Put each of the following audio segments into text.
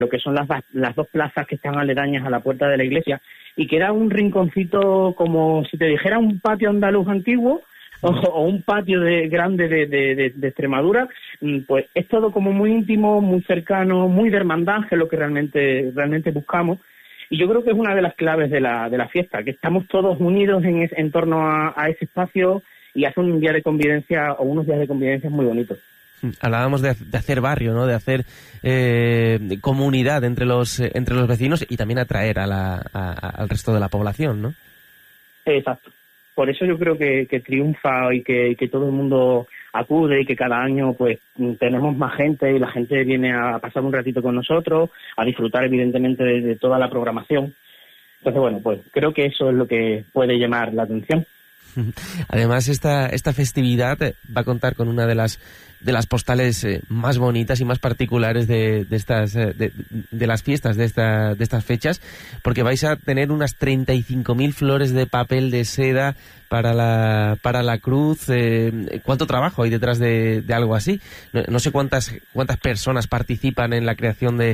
lo que son las dos plazas que están aledañas a la puerta de la iglesia, y que era un rinconcito como si te dijera un patio andaluz antiguo o un patio grande de Extremadura. Pues es todo como muy íntimo, muy cercano, muy de hermandad, que es lo que realmente buscamos. Y yo creo que es una de las claves de la fiesta, que estamos todos unidos en torno a ese espacio, y hace un día de convivencia o unos días de convivencia muy bonitos. Hablábamos de hacer barrio, ¿no? De hacer comunidad entre los vecinos, y también atraer al resto de la población, ¿no? Exacto. Por eso yo creo que triunfa y que todo el mundo acude, y que cada año pues tenemos más gente, y la gente viene a pasar un ratito con nosotros, a disfrutar evidentemente de toda la programación. Entonces, bueno, pues creo que eso es lo que puede llamar la atención. Además, esta festividad va a contar con una de las postales más bonitas y más particulares de las fiestas de estas fechas, porque vais a tener unas 35.000 flores de papel de seda para la cruz. ¿Cuánto trabajo hay detrás de algo así? No sé cuántas personas participan en la creación de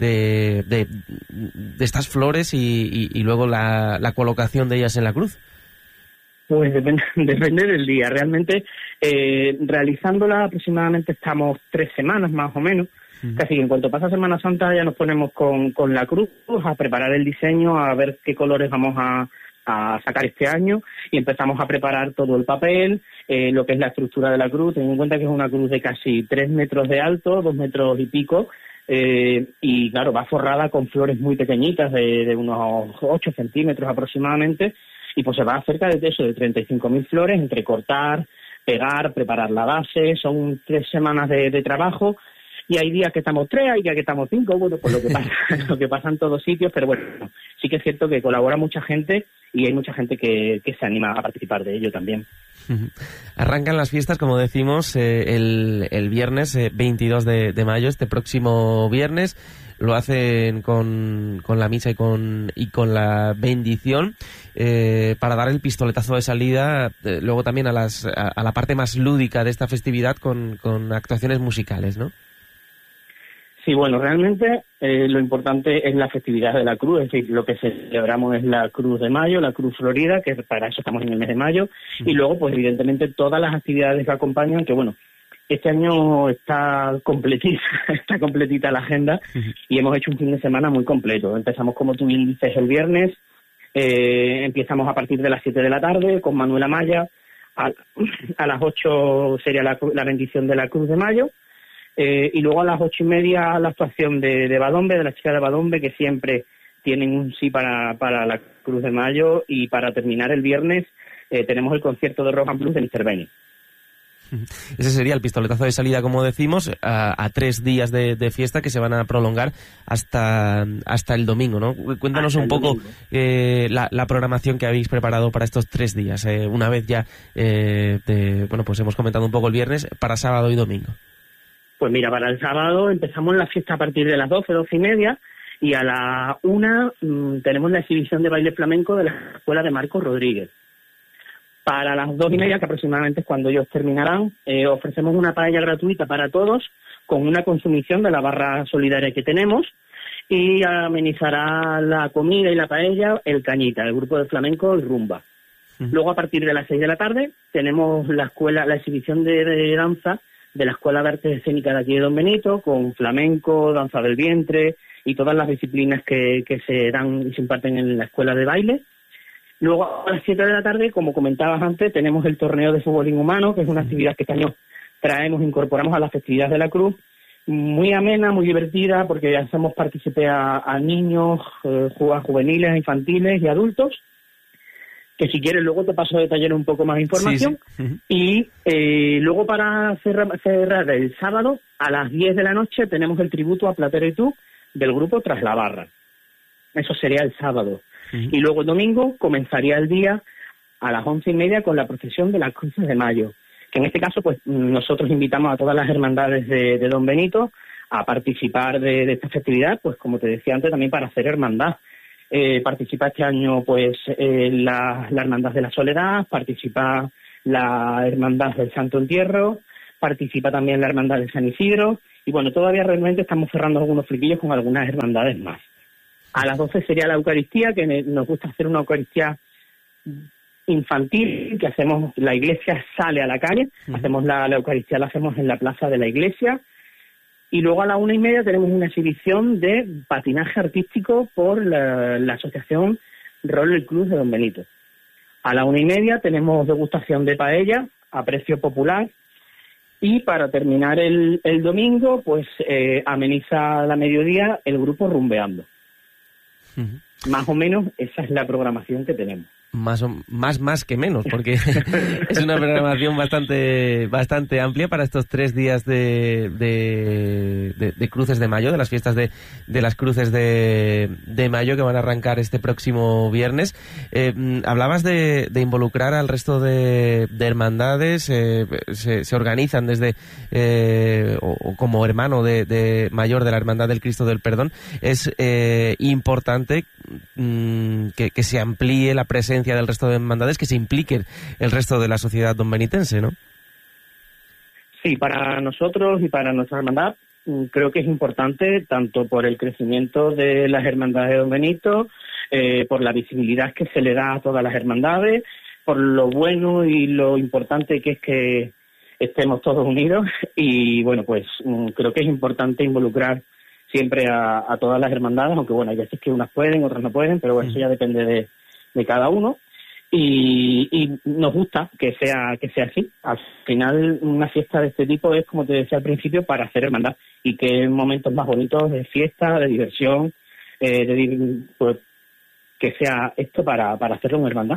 estas flores y luego la colocación de ellas en la cruz. Pues depende del día. Realmente, realizándola aproximadamente estamos 3 semanas más o menos. Casi en cuanto pasa Semana Santa ya nos ponemos con la cruz a preparar el diseño, a ver qué colores vamos a sacar este año, y empezamos a preparar todo el papel, lo que es la estructura de la cruz. Ten en cuenta que es una cruz de casi 3 metros de alto, 2 metros y pico, y claro, va forrada con flores muy pequeñitas de unos 8 centímetros aproximadamente. Y pues se va cerca de eso, de 35.000 flores, entre cortar, pegar, preparar la base. Son 3 semanas de trabajo, y hay días que estamos 3, hay días que estamos 5, bueno, pues lo que pasa en todos sitios, pero bueno, sí que es cierto que colabora mucha gente, y hay mucha gente que se anima a participar de ello también. Arrancan las fiestas, como decimos, el viernes 22 de mayo, este próximo viernes. Lo hacen con la misa y con la bendición, para dar el pistoletazo de salida, luego también a la parte más lúdica de esta festividad con actuaciones musicales, ¿no? Sí, bueno, realmente lo importante es la festividad de la cruz, es decir, lo que celebramos es la Cruz de Mayo, la Cruz Florida, que para eso estamos en el mes de mayo, y luego, pues evidentemente, todas las actividades que acompañan, que bueno, este año está completita la agenda, y hemos hecho un fin de semana muy completo. Empezamos, como tú bien dices, el viernes, empezamos a partir de las 7 de la tarde con Manuel Amaya, a las 8 sería la bendición de la Cruz de Mayo, y luego a las 8:30 la actuación de Badombe, de las chicas de Badombe, que siempre tienen un sí para la Cruz de Mayo, y para terminar el viernes tenemos el concierto de Rock and Blues de Mr. Benny. Ese sería el pistoletazo de salida, como decimos, a 3 días de fiesta que se van a prolongar hasta el domingo, ¿no? Cuéntanos un poco la programación que habéis preparado para estos 3 días, una vez ya, pues hemos comentado un poco el viernes, para sábado y domingo. Pues mira, para el sábado empezamos la fiesta a partir de las 12:30, y a la 1 tenemos la exhibición de baile flamenco de la escuela de Marcos Rodríguez. Para las 2:30, que aproximadamente es cuando ellos terminarán, ofrecemos una paella gratuita para todos, con una consumición de la barra solidaria que tenemos, y amenizará la comida y la paella el Cañita, el grupo de flamenco, el Rumba. Luego, a partir de las 6 de la tarde, tenemos la exhibición de danza de la Escuela de Artes Escénicas de aquí de Don Benito, con flamenco, danza del vientre y todas las disciplinas que se dan y se imparten en la escuela de baile. Luego, a las 7 de la tarde, como comentabas antes, tenemos el torneo de fútbol inhumano, que es una actividad que este año incorporamos a la festividad de la Cruz, muy amena, muy divertida, porque hacemos partícipe a niños, a juveniles, infantiles y adultos, que si quieres luego te paso a detallar un poco más de información. Sí. Y luego, para cerrar el sábado, a las 10 de la noche, tenemos el tributo a Platero y Tú del grupo Tras la Barra. Eso sería el sábado. Y luego el domingo comenzaría el día a las 11:30 con la procesión de las Cruces de Mayo, que en este caso pues nosotros invitamos a todas las hermandades de Don Benito a participar de esta festividad, pues como te decía antes, también para hacer hermandad. Participa este año pues la Hermandad de la Soledad, participa la Hermandad del Santo Entierro, participa también la Hermandad de San Isidro, Y bueno, todavía realmente estamos cerrando algunos flequillos con algunas hermandades más. A las 12 sería la Eucaristía, que nos gusta hacer una Eucaristía infantil, que hacemos, la iglesia sale a la calle, hacemos la Eucaristía, la hacemos en la plaza de la iglesia, y luego a la 1:30 tenemos una exhibición de patinaje artístico por la asociación Roller Club de Don Benito. A la 1:30 tenemos degustación de paella a precio popular, y para terminar el domingo, pues ameniza a la mediodía el grupo Rumbeando. Más o menos esa es la programación que tenemos. Más que menos, porque es una programación bastante amplia para estos 3 días de Cruces de Mayo, de las fiestas de las Cruces de Mayo, que van a arrancar este próximo viernes. Hablabas de involucrar al resto de hermandades, se organizan desde o como hermano de mayor de la Hermandad del Cristo del Perdón. Es importante que se amplíe la presencia del resto de hermandades, que se implique el resto de la sociedad donbenitense, ¿no? Sí, para nosotros y para nuestra hermandad creo que es importante, tanto por el crecimiento de las hermandades de Don Benito, por la visibilidad que se le da a todas las hermandades, por lo bueno y lo importante que es que estemos todos unidos, y bueno, pues creo que es importante involucrar siempre a todas las hermandades, aunque bueno, hay veces que unas pueden, otras no pueden, pero eso ya depende de cada uno, y nos gusta que sea así. Al final, una fiesta de este tipo es, como te decía al principio, para hacer hermandad, y que momentos más bonitos de fiesta, de diversión, pues que sea esto para hacerlo en hermandad.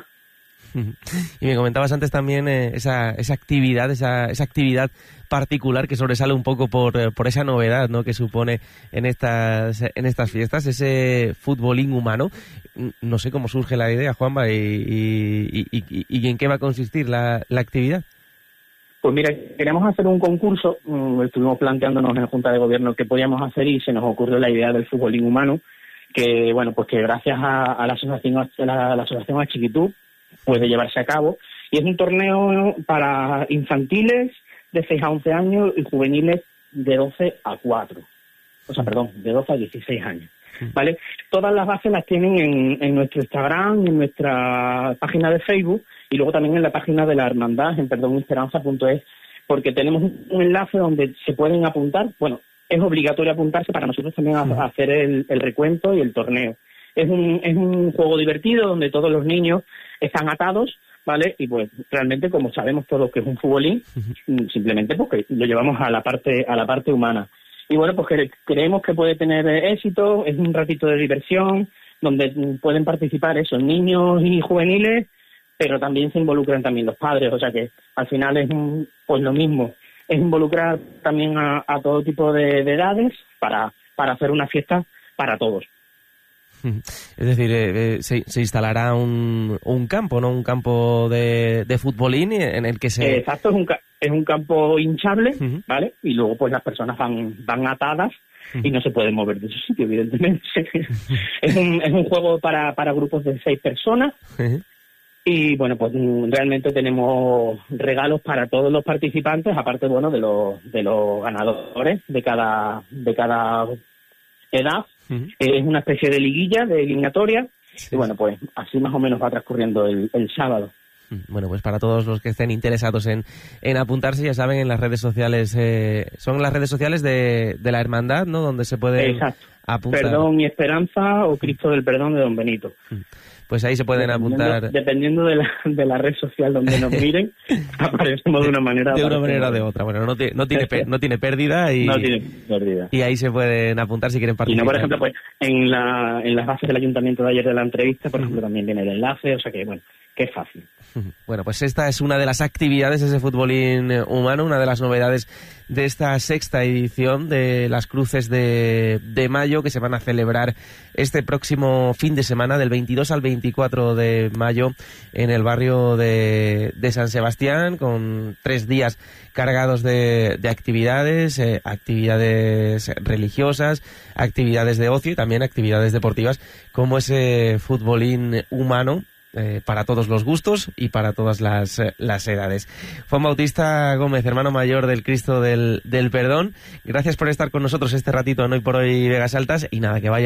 Y me comentabas antes también esa actividad particular que sobresale un poco por esa novedad, ¿no?, que supone en estas fiestas, ese futbolín humano. No sé cómo surge la idea, Juanma, y en qué va a consistir la actividad. Pues mira, queríamos hacer un concurso, estuvimos planteándonos en la Junta de Gobierno qué podíamos hacer, y se nos ocurrió la idea del futbolín humano, que bueno, pues que gracias a la asociación Achiquitú puede llevarse a cabo, y es un torneo para infantiles de 6 a 11 años y juveniles de 12 a 4. O sea, perdón, de 12 a 16 años. ¿Vale? Todas las bases las tienen en nuestro Instagram, en nuestra página de Facebook, y luego también en la página de la hermandad, en perdonesperanza.es, porque tenemos un enlace donde se pueden apuntar. Bueno, es obligatorio apuntarse para nosotros también a hacer el recuento y el torneo. Es un juego divertido donde todos los niños están atados, ¿vale? Y pues realmente, como sabemos todos que es un futbolín, simplemente porque lo llevamos a la parte humana. Y bueno, pues creemos que puede tener éxito, es un ratito de diversión, donde pueden participar esos niños y juveniles, pero también se involucran también los padres, o sea que al final es pues lo mismo, es involucrar también a todo tipo de edades para hacer una fiesta para todos. Es decir, se instalará un campo, ¿no? Un campo de futbolín en el que se... Exacto, es un campo hinchable, ¿vale? Y luego pues las personas van atadas y no se pueden mover de su sitio, evidentemente. Es un juego para grupos de 6 personas. Y bueno, pues realmente tenemos regalos para todos los participantes, aparte, bueno, de los ganadores de cada edad. Es una especie de liguilla, de eliminatoria, y bueno, pues así más o menos va transcurriendo el sábado. Bueno, pues para todos los que estén interesados en apuntarse, ya saben, en las redes sociales, son las redes sociales de la hermandad, ¿no?, donde se puede apuntar. Perdón y Esperanza, o Cristo del Perdón de Don Benito. Pues ahí se pueden apuntar. Dependiendo de la red social donde nos miren, aparecemos de una manera o de otra. Bueno, no tiene pérdida y... No tiene pérdida. Y ahí se pueden apuntar si quieren participar. Y no, por ejemplo, pues en las bases del ayuntamiento de ayer de la entrevista, por ejemplo, también viene el enlace, o sea que, bueno, que es fácil. Bueno, pues esta es una de las actividades, ese futbolín humano, una de las novedades de esta 6ª edición de las Cruces de Mayo, que se van a celebrar este próximo fin de semana, del 22 al 24 de mayo, en el barrio de San Sebastián, con 3 días cargados de actividades, actividades religiosas, actividades de ocio y también actividades deportivas, como ese futbolín humano, para todos los gustos y para todas las edades. Juan Bautista Gómez, hermano mayor del Cristo del Perdón, gracias por estar con nosotros este ratito en Hoy por Hoy Vegas Altas, y nada, que vaya